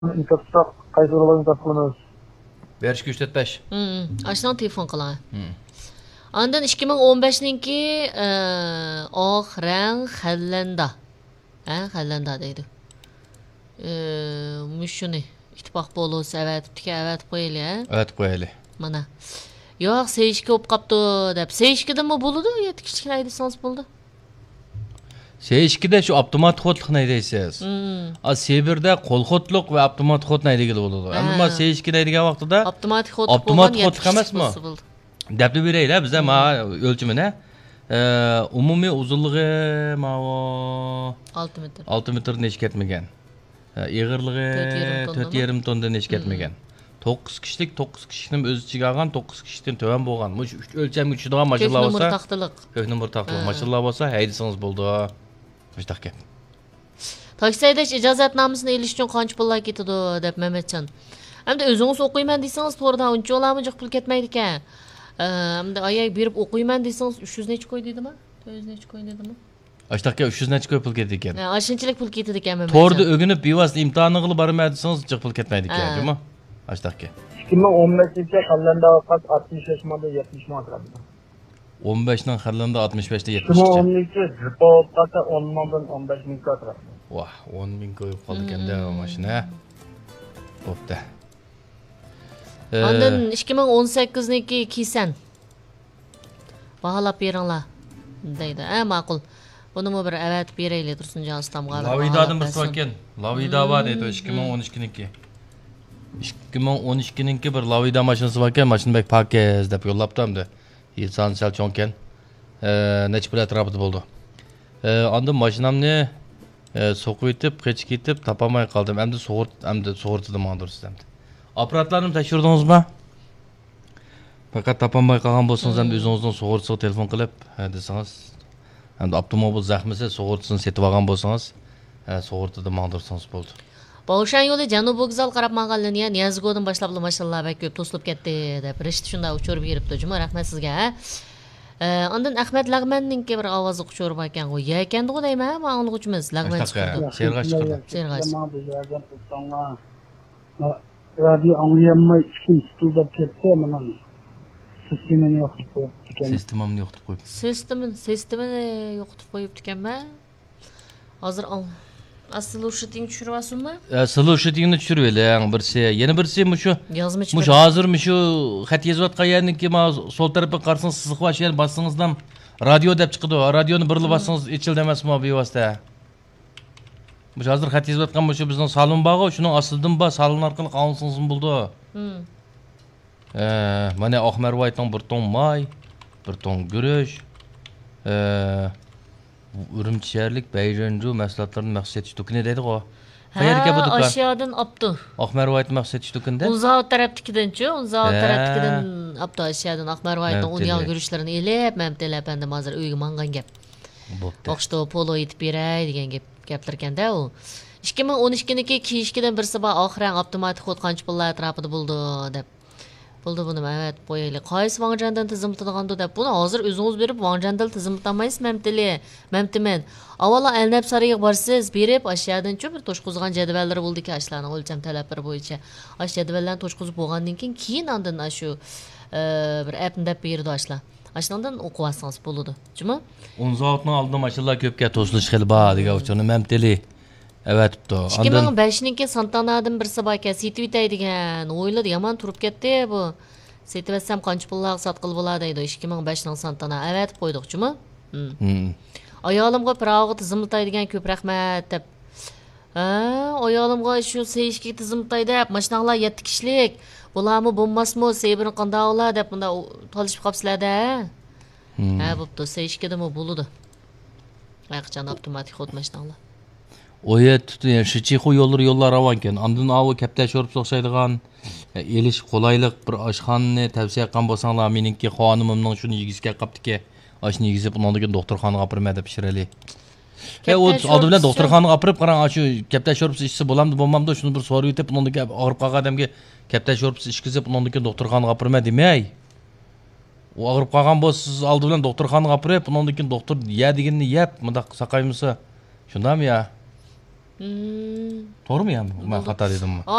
İnternet'te kayıt olarak tapılınız. Beriş güçletbeş. Aşağıdan telefon kılan. Ondan 2015'ninki oxran xallanda. Xallanda deydi. Müşünü ittifaq bolusu evet qo'yayli. Evet koyali. Mana. Yo'q, seyishki o'p qapti deb. Seyishkidimi bo'ldi? Yetib kichkina desangiz bo'ldi. Seyişkide şu avtomat kodluk ne deysiz? Az Sibir'de kolxodluk ve avtomat kod ne ilgili olur. Ama seyişki ne ilgili vakti da Avtomatik kod avtomat kodluk emas mı? Depli bireyle bize ma ölçümüne umumi uzunluğu ma o 6 metr. 6 metre neşik etmegen. Eğirliği 4,5 tonda neşik etmegen. 9 kişilik 9 kişinin özü çıkargan 9 kişiden töven bolgan. Muş ölçem güçlüğe maşallah olsa. Kök numara taktılık. Maşallah olsa haydisanız buldu. Müştak gap. Taksi haydash ijozatnomasini elish uchun qancha pullar ketadi deb Mehmetjon. Hamda o'zingiz o'qiyman desangiz to'g'ridan uncha olami jiq pul ketmaydi ekan. Hamda ayay berib o'qiyman desangiz 300 necha qo'y deydimi? 400 necha qo'y deydimi? Aştakka 300 necha qo'y pul ketdi ekan. Ashunchalik pul ketadi ekan Mehmetjon. To'g'rida o'ginib bevosita imtihonni qilib bormayman desangiz jiq pul ketmaydi ekan, juma. Aştakka. 2015'te kalenda fakat 65 madde 70 madde. 15 ning xarlanda 65 da 70 cha. 2012 jipo fakat 10 madden 15 ming kadar. Vah, 10 ming qo'yib qoldi ekanda mashina. Bo'pti. Ondan 2018niki kiysan. Baholab beringlar deydi. Ma'qul. Buni bir evet beraylik Tursunjon ustamga. Lavidadan bir so'z ekan. Lavida bor edi 2012niki. 2012ninki bir lavida mashinasi bor ekan, mashina bek pakiz deb yo'llabdi. İnsan sel çoğunken neçe pul atrapıda buldu. Andım maşinamni soğuk itip, keçik itip tapamay kaldım. Hem de soğurtladım andırız hem de. Aparatlarını taşırdınız mı? Fakat tapamay kalgan bolsanız hem de özünüzden soğurtsuğa telefon kılıp deseniz. Hem de avtomobil zahmisi soğurtsun setip algan bolsanız soğurtladım andırsanız buldu. Bağışan yolu Janub Vokzal qarab maqalini ya Niyazgo'dan başlab maşallah bek köp to'silib ketdi deb rishti shunda uchirib beribdi. Juma rahmat sizga. Ondan Ahmet Lagmanninki bir ovozi uchirib ekan. Ya ekandi deyman, men anglag'uchimiz Lagman chiqdi. Serg'ash chiqdi. Serg'ash. Radio anlayamay kim stulda ketdi mana. Sistemini yo'qotib qo'yibdi. Sistemimni yo'qotib qo'yibdi. Sistemini yo'qotib qo'yibdi ekanman. Hozir Slушатing tushirasizmi? Slушатingni tushirib eling birsi. Yana birsi mushu. Yozmish. Mush hozir mushu xat yozayotgan yerniki ma sol tarafga qarsangiz siziq va sher bassingizdan radio deb chiqdi. Radioni birli bassangiz echildi emasmi bevosita. Mush hozir xat yozayotgan mushu bizning salon bog'i, shuning aslidan ba salon orqali qonsingiz bo'ldi. Mana Oqmarvoytning bir ton may, bir ton guruch, Urumchi shaharlik Bayranju mahsulotlarini maqsad etish do'koni deydi o. Qayerga bu do'kon? Aşağıdan aptı. Oqmarvoyt maqsad etish do'konida. Uzaq tarafdakidan-chi, uzaq tarafdakidan aptı aşağıdan Oqmarvoytning o'niyal guruchlarini elib, mamtelab endi hozir uyga mangan gap. Bo'pti. Oqshto polo yetib beray degan gaplar ekanda u. 2012niki kiyishkidan birsi bor oxiran avtomatik xod qancha pullar atrofida bo'ldi deb. Bo'ldi buni evet qo'yaylik. Qaysi Vangjandan tizimlatiganda deb buni hozir o'zingiz berib Vangjandan tizimlamaysiz mamtimen. Avvalo Alnab sariga borsiz, berib aşağıdan-chi bir to'shqizgan jadvallari bo'ldiki, ashlarning o'lcham talablari bo'yicha. Ash jadvallarni to'shqizib bo'lgandan keyin ondan shu bir appni deb berdi ashlar. Ashlardan o'qib olsangiz bo'ladi. Juma? 10 soatning oldida mashallah ko'pga to'silish xil bor degan uchun mamtili. Evet to. 2005ninki Santanadan birsi bor ekan, setib etaydigan. O'yladi, yomon turib ketdi bu. Setib etsam qancha pullar sotqil bo'ladi deydi. 2005ning Santana. Evet qo'ydikchimi? Ayolimga pirog'i tizimlataydigan ko'p rahmat deb. Ayolimga shu seyishki tizimlatay deb, mashinalar 7 kishilik. Bularmi bo'lmasmi, sebirni qanday olar deb bunda talishib qolibsizlar-da. Bo'pti, seyishkidimi bo'ladi. Ayqchan avtomatik xod mashinalar. Oya tutuyor, şu çiğ yollar avanken, andın avı kapta şorup soqsaydigan, eliş qolaylık bir aşxanını tavsiye etgan bolsanglar, meninki xonimimning shuni yigizga qaptiki, ashni yigizib undan keyin doktorxonaga olib deb pishirali. O oldi bilan doktorxonaga olib qarang, shu kapta şorupsiz ishsi bo'lamdi, bo'lmamdi, shuni bir so'rib yetib, undan keyin og'rib qolgan odamga kapta şorupsiz ishkizib, undan keyin doktorxonaga olib demay. O og'rib qolgan bo'lsiz, oldi bilan doktorxonaga olib, undan keyin doktor ya deganini yeb, bunda saqaymisa, shundami ya? Hmm. to'g'rimi ham? Men xato dedimmi?